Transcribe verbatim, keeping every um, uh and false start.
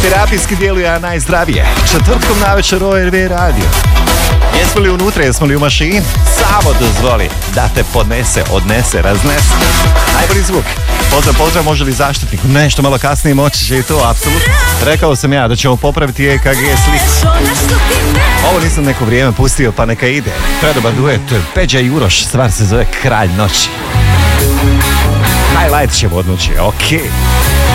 Terapijski djeluje, a najzdravije. Četvrtkom navečer O R V radio. Jesmo li unutra, jesmo li u mašini? Samo dozvoli da te podnese, odnese, raznese. Najbolji zvuk. Pozdrav, pozdrav, može li zaštitnik? Nešto malo kasnije moći će i to, apsolutno. Rekao sam ja da ćemo popraviti E K G sliku. Ovo nisam neko vrijeme pustio, pa neka ide. Predobar duet, Peđa i Uroš, stvar se zove Kralj noći. Highlight ćemo odnoći, okej. Okay.